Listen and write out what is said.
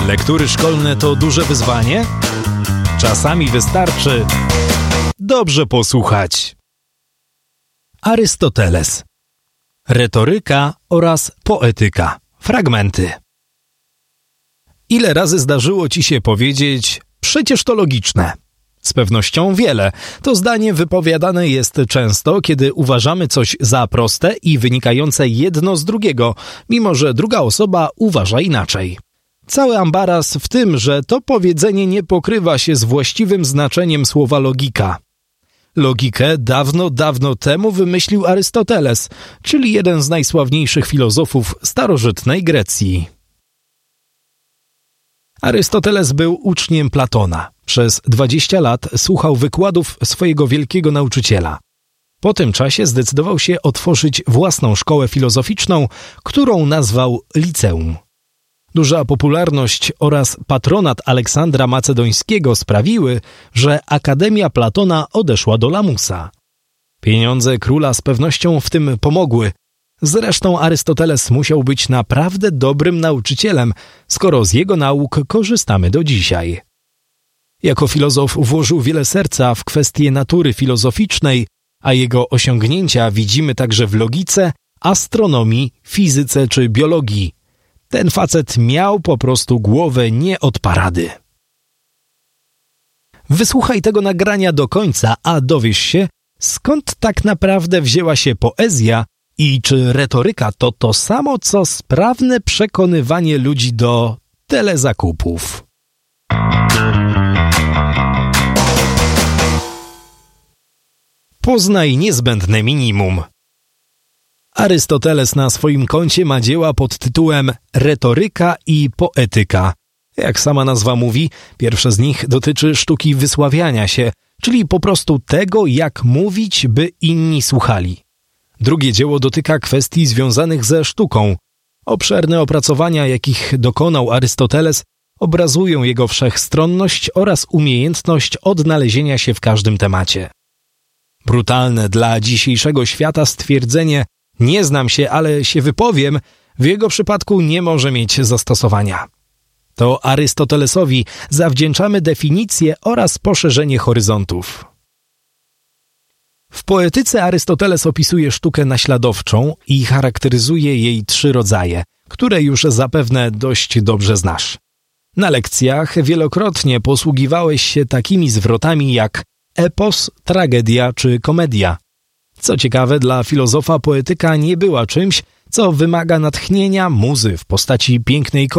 Lektury szkolne to duże wyzwanie? Czasami wystarczy dobrze posłuchać. Arystoteles. Retoryka oraz poetyka. Fragmenty. Ile razy zdarzyło ci się powiedzieć: przecież to logiczne? Z pewnością wiele. To zdanie wypowiadane jest często, kiedy uważamy coś za proste i wynikające jedno z drugiego, mimo że druga osoba uważa inaczej. Cały ambaras w tym, że to powiedzenie nie pokrywa się z właściwym znaczeniem słowa logika. Logikę dawno temu wymyślił Arystoteles, czyli jeden z najsławniejszych filozofów starożytnej Grecji. Arystoteles był uczniem Platona. Przez 20 lat słuchał wykładów swojego wielkiego nauczyciela. Po tym czasie zdecydował się otworzyć własną szkołę filozoficzną, którą nazwał liceum. Duża popularność oraz patronat Aleksandra Macedońskiego sprawiły, że Akademia Platona odeszła do lamusa. Pieniądze króla z pewnością w tym pomogły. Zresztą Arystoteles musiał być naprawdę dobrym nauczycielem, skoro z jego nauk korzystamy do dzisiaj. Jako filozof włożył wiele serca w kwestie natury filozoficznej, a jego osiągnięcia widzimy także w logice, astronomii, fizyce czy biologii. Ten facet miał po prostu głowę nie od parady. Wysłuchaj tego nagrania do końca, a dowiesz się, skąd tak naprawdę wzięła się poezja i czy retoryka to to samo, co sprawne przekonywanie ludzi do telezakupów. Poznaj niezbędne minimum. Arystoteles na swoim koncie ma dzieła pod tytułem Retoryka i poetyka. Jak sama nazwa mówi, pierwsze z nich dotyczy sztuki wysławiania się, czyli po prostu tego, jak mówić, by inni słuchali. Drugie dzieło dotyka kwestii związanych ze sztuką. Obszerne opracowania, jakich dokonał Arystoteles, obrazują jego wszechstronność oraz umiejętność odnalezienia się w każdym temacie. Brutalne dla dzisiejszego świata stwierdzenie „nie znam się, ale się wypowiem” w jego przypadku nie może mieć zastosowania. To Arystotelesowi zawdzięczamy definicję oraz poszerzenie horyzontów. W poetyce Arystoteles opisuje sztukę naśladowczą i charakteryzuje jej 3 rodzaje, które już zapewne dość dobrze znasz. Na lekcjach wielokrotnie posługiwałeś się takimi zwrotami jak epos, tragedia czy komedia. Co ciekawe, dla filozofa poetyka nie była czymś, co wymaga natchnienia muzy w postaci pięknej